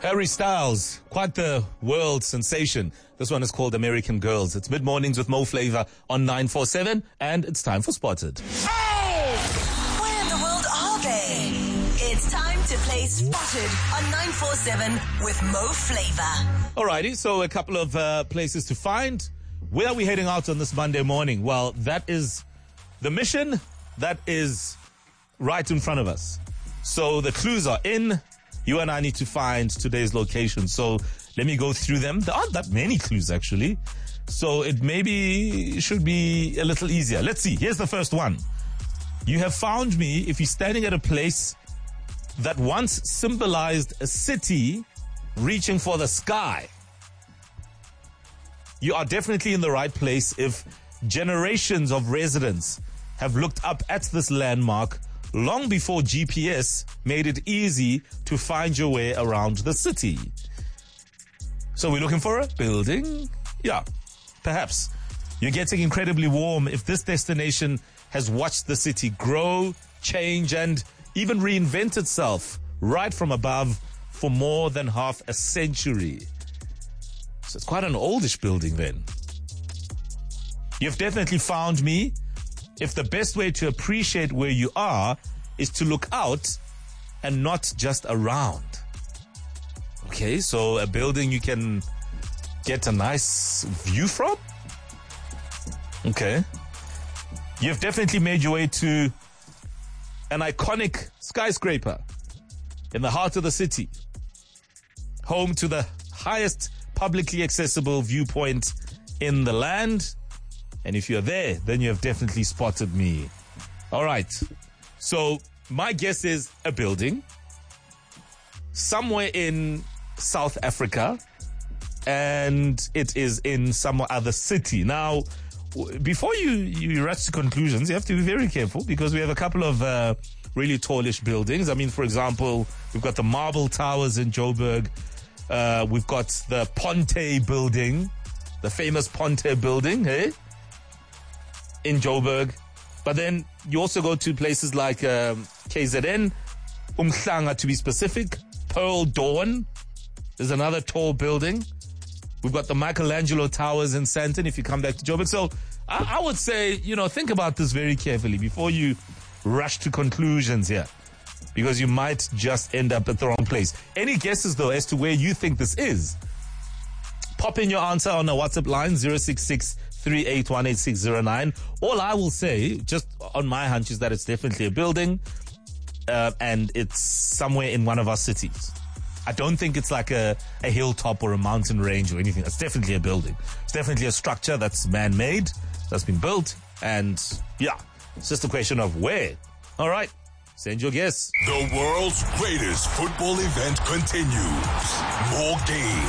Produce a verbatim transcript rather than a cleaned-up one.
Harry Styles, quite the world sensation. This one is called American Girls. It's mid-mornings with Mo Flavor on nine four seven, and it's time for Spotted. Oh! Where in the world are they? It's time to play Spotted on nine four seven with Mo Flavor. Alrighty, so a couple of uh, places to find. Where are we heading out on this Monday morning? Well, that is the mission that is right in front of us. So the clues are in. You and I need to find today's location. So let me go through them. There aren't that many clues, actually. So it maybe should be a little easier. Let's see. Here's the first one. You have found me if you're standing at a place that once symbolized a city reaching for the sky. You are definitely in the right place if generations of residents have looked up at this landmark long before G P S made it easy to find your way around the city. So we're looking for a building? Yeah, perhaps. You're getting incredibly warm if this destination has watched the city grow, change, and even reinvent itself right from above for more than half a century. So it's quite an oldish building then. You've definitely found me if the best way to appreciate where you are is to look out and not just around. Okay, so a building you can get a nice view from? Okay. You've definitely made your way to an iconic skyscraper in the heart of the city, home to the highest publicly accessible viewpoint in the land. And if you're there, then you have definitely spotted me. All right. So my guess is a building somewhere in South Africa, and it is in some other city. Now, before you, you rush to conclusions, you have to be very careful because we have a couple of uh, really tallish buildings. I mean, for example, we've got the Marble Towers in Joburg. Uh, we've got the Ponte building, the famous Ponte building, hey? In Joburg. But then you also go to places like um, K Z N, Umhlanga to be specific, Pearl Dawn. There's another tall building. We've got the Michelangelo Towers in Sandton if you come back to Joburg. So I, I would say, you know, think about this very carefully before you rush to conclusions here, because you might just end up at the wrong place. Any guesses, though, as to where you think this is? Pop in your answer on a WhatsApp line, zero six six, three eight one, eight six zero nine. All I will say, just on my hunch, is that it's definitely a building, uh, and it's somewhere in one of our cities. I don't think it's like a, a hilltop or a mountain range or anything. It's definitely a building. It's definitely a structure that's man-made, that's been built, and yeah, it's just a question of where. All right, send your guess. The world's greatest football event continues. More games,